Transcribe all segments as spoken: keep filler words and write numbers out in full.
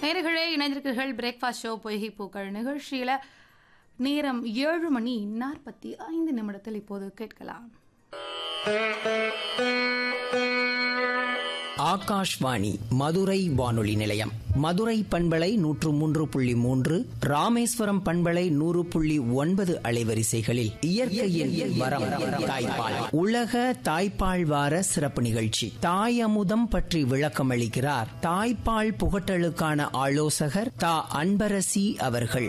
நேயர்களே இணைந்திருக்கிறீர்கள் breakfast show பொய்கை பூக்கள் நிகழ்ச்சியில நேரம் ஏழு மணி நாற்பத்தி ஐந்து நிமிடத்தில் இப்போது கேட்கலாம். ஆகாஷ்வாணி மதுரை வானொலி நிலையம், மதுரை பண்பலை நூற்று மூன்று புள்ளி மூன்று, ராமேஸ்வரம் பண்பலை நூறு புள்ளி ஒன்பது அலைவரிசைகளில் இயற்கையின் வரம் தாய்ப்பால் உலக தாய்ப்பால் வார சிறப்பு நிகழ்ச்சி. தாய் அமுதம் பற்றி விளக்கம் அளிக்கிறார் தாய்ப்பால் புகட்டலுக்கான ஆலோசகர் தா அன்பரசி அவர்கள்.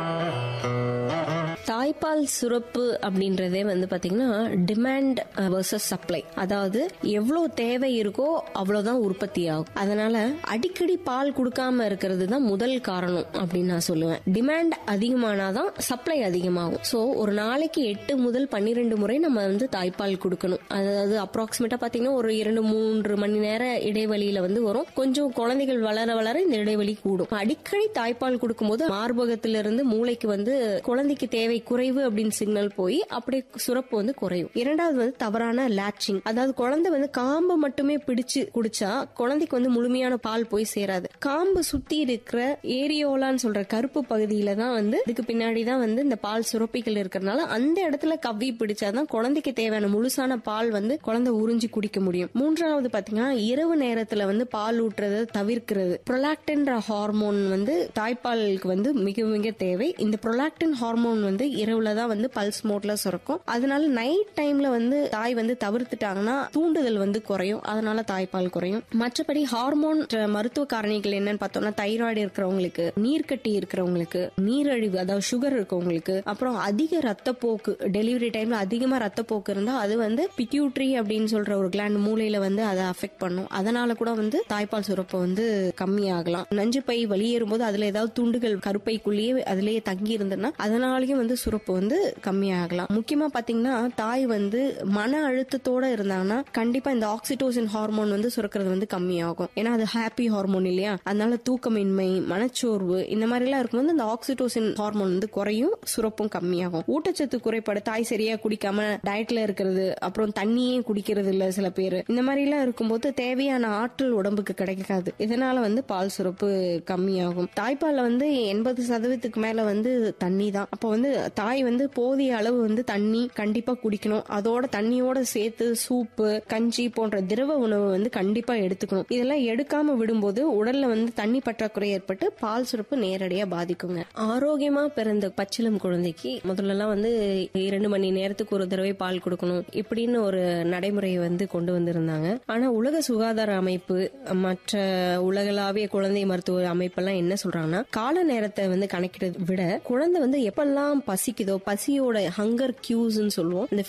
தாய்ப்பால் சுரப்பு அப்படின்றதே வந்து பாத்தீங்கன்னா டிமாண்ட் வர்சஸ் சப்ளை, அதாவது எவ்வளவு தேவை இருக்கோ அவ்வளவுதான் உற்பத்தி ஆகும். அதனால அடிக்கடி பால் கொடுக்காம இருக்கிறது தான் முதல் காரணம் அப்படின்னு நான் சொல்லுவேன். டிமாண்ட் அதிகமானாதான் சப்ளை அதிகமாகும். சோ ஒரு நாளைக்கு எட்டு முதல் பன்னிரெண்டு முறை நம்ம வந்து தாய்ப்பால் கொடுக்கணும். அதாவது அப்ராக்சிமேட்டா பாத்தீங்கன்னா ஒரு இரண்டு மூன்று மணி நேர இடைவெளியில வந்து வரும். கொஞ்சம் குழந்தைகள் வளர வளர இந்த இடைவெளி கூடும். அடிக்கடி தாய்ப்பால் கொடுக்கும் போது மார்பகத்திலிருந்து மூளைக்கு வந்து குழந்தைக்கு தேவை குறைவு அப்படின்னு சிக்னல் போய் அப்படியே சுரப்பு வந்து குறையும். இரண்டாவது வந்து தவறான லாட்சிங், அதாவது குழந்தை வந்து காம்பு மட்டுமே பிடிச்சு குடிச்சா குழந்தைக்கு வந்து முழுமையான பால் போய் சேராது. காம்பு சுத்தி இருக்கிற ஏரியோலான்னு சொல்ற கருப்பு பகுதியில தான் வந்து இதுக்கு பின்னாடி தான் வந்து இந்த பால் சுரப்பிகள் இருக்கிறதுனால அந்த இடத்துல கவ்வி பிடிச்சாதான் குழந்தைக்கு தேவையான முழுசான பால் வந்து குழந்தை உறிஞ்சி குடிக்க முடியும். மூன்றாவது பாத்தீங்கன்னா இரவு நேரத்துல வந்து பால் ஊற்றுறதை தவிர்க்கிறது. ப்ரொலாக்டின் ஹார்மோன் வந்து தாய்ப்பாலுக்கு வந்து மிக மிக தேவை. இந்த ப்ரொலாக்டின் ஹார்மோன் வந்து இரவுல தான் வந்து பல்ஸ் மோட்ல சுரக்கும். அதனால நைட் டைம்ல வந்து தாய் வந்து தவிர்த்துட்டாங்கன்னா தூண்டுதல் வந்து குறையும். அதனால தாய்ப்பால் குறையும். மற்றபடி ஹார்மோன் மருத்துவ காரணிகள் என்னன்னு பார்த்தோம்னா தைராய்டு இருக்கிறவங்களுக்கு, நீர்க்கட்டி இருக்கிறவங்களுக்கு, நீரிழிவு அதாவது சுகர் இருக்கவங்களுக்கு, அப்புறம் அதிக ரத்தப்போக்கு, டெலிவரி டைம்ல அதிகமா ரத்தப்போக்கு இருந்தா அது வந்து பிட்யூட்ரி அப்படின்னு சொல்ற ஒரு கிளாண்ட் மூளையில வந்து அதை அஃபெக்ட் பண்ணும். அதனால கூட வந்து தாய்ப்பால் சுரப்பு வந்து கம்மியாகலாம். நஞ்சு பை வெளியேறும் போது அதுல ஏதாவது துண்டுகள் கருப்பைக்குள்ளேயே அதுலயே தங்கி இருந்ததுன்னா அதனாலயும் வந்து சுரப்பு வந்து கம்மியாகலாம். முக்கியமா பாத்தீங்கன்னா தாய் வந்து மன அழுத்தத்தோட இருந்தாங்கன்னா கண்டிப்பா இந்த ஆக்சிடோசின் ஹார்மோன் வந்து சுரக்கிறது வந்து கம்மியாகும். ஏன்னா அது ஹாப்பி ஹார்மோன் இல்லையா, அதனால தூக்கமின்மை, மனச்சோர்வு இந்த மாதிரி எல்லாம் இருக்கும்போது இந்த ஆக்சிடோசின் ஹார்மோன் வந்து குறையும், சுரப்பும் கம்மியாகும். ஊட்டச்சத்து குறைபாடு, தாய் சரியா குடிக்காம டயட்ல இருக்கிறது, அப்புறம் தண்ணியே குடிக்கிறது இல்ல சில பேர், இந்த மாதிரி எல்லாம் இருக்கும்போது தேவையான ஆற்றல் உடம்புக்கு கிடைக்காது. இதனால வந்து பால் சுரப்பு கம்மியாகும். தாய்ப்பால்ல வந்து எண்பது சதவீதத்துக்கு மேல வந்து தண்ணி தான். அப்ப வந்து தாய் வந்து போதிய அளவு வந்து தண்ணி கண்டிப்பா குடிக்கணும். அதோட தண்ணியோட சேர்த்து சூப்பு, கஞ்சி போன்ற திரவ உணவு வந்து கண்டிப்பா எடுத்துக்கணும். இதெல்லாம் எடுக்காம விடும்போது உடல்ல வந்து தண்ணி பற்றாக்குறை ஏற்பட்டு பால் சுரப்பு நேரடியா பாதிக்குங்க. ஆரோக்கியமா பிறந்த பச்சிளம் குழந்தைக்கு முதல்ல எல்லாம் வந்து இரண்டு மணி நேரத்துக்கு ஒரு தடவை பால் கொடுக்கணும் இப்படின்னு ஒரு நடைமுறையை வந்து கொண்டு வந்திருந்தாங்க. ஆனா உலக சுகாதார அமைப்பு, மற்ற உலகளாவிய குழந்தை மருத்துவ அமைப்பெல்லாம் என்ன சொல்றாங்கன்னா கால நேரத்தை வந்து கணக்கிட விட குழந்தை வந்து எப்பெல்லாம் பசிக்குதோ, பசியோட ஹங்கர் கியூஸ் சொல்லுவோம், இந்த